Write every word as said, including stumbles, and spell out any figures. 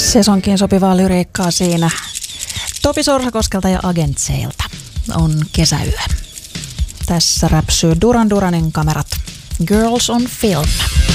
Sesonkin sopivaa lyriikkaa siinä. Topi Sorsakoskelta ja Agentseilta on Kesäyö. Tässä räpsyy Duran Duranin Kamerat. Girls on Film.